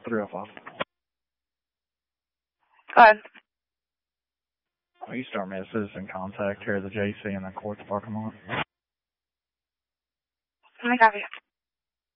305. Go ahead. Will you start me a citizen contact here at the JC in the court's parking lot? Let me copy.